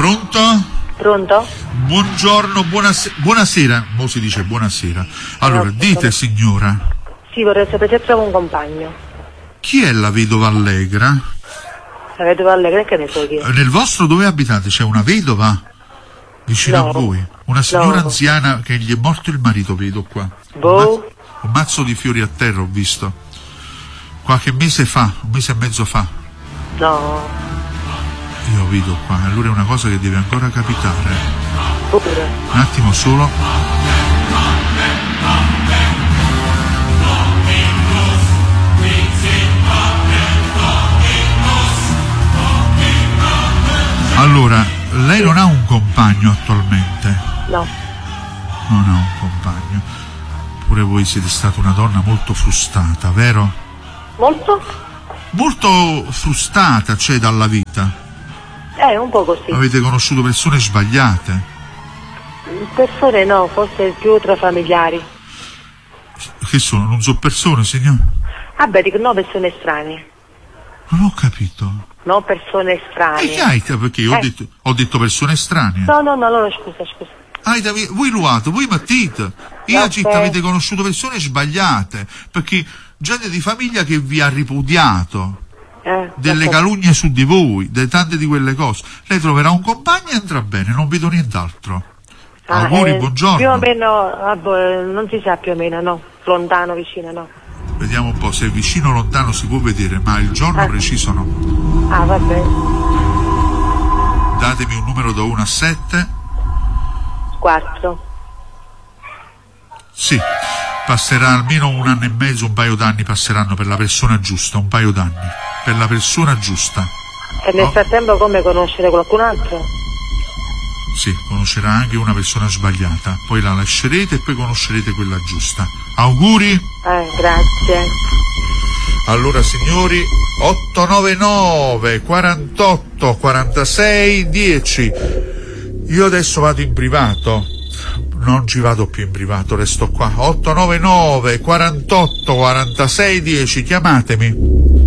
Pronto? Pronto? Buongiorno, buonasera. Mo si dice buonasera. Allora, dite signora. Sì, vorrei sapere se trovo un compagno. Chi è la vedova Allegra? La vedova Allegra, che ne so chi è? Nel vostro dove abitate c'è una vedova? Vicino a voi? Una signora anziana che gli è morto il marito, vedo qua. Un mazzo di fiori a terra ho visto. Qualche mese fa, un mese e mezzo fa. No. Io vedo qua, allora è una cosa che deve ancora capitare. Pure. Un attimo solo. Allora, lei non ha un compagno attualmente? No. Non ha un compagno. Pure voi siete stata una donna molto frustata, vero? Molto? Molto frustata, cioè, dalla vita. Un po' così. Avete conosciuto persone sbagliate? Persone no, forse più tra familiari. Che sono? Non so persone, signor? Vabbè, dico no, persone estranee. Non ho capito. No, persone estranee. Perché io ho detto persone estranee? No, allora scusa. Voi ruate, voi mettete. Io avete conosciuto persone sbagliate, perché gente di famiglia che vi ha ripudiato. Delle calunnie su di voi, tante di quelle cose. Lei troverà un compagno e andrà bene, non vedo nient'altro. Auguri, buongiorno. Più o meno, non si sa più o meno, no. Lontano, vicino, no. Vediamo un po', se è vicino o lontano si può vedere, ma il giorno preciso no. Va bene. Datemi un numero da 1 a 7. 4. Sì, passerà almeno 1 anno e mezzo, un paio d'anni passeranno per la persona giusta, un paio d'anni. Per la persona giusta. E nel frattempo come conoscere qualcun altro? Sì, conoscerà anche una persona sbagliata, poi la lascerete e poi conoscerete quella giusta. Auguri! Grazie. Allora signori, 899 48 46 10. Io adesso vado in privato. Non ci vado più in privato, resto qua. 899 48 46 10, chiamatemi.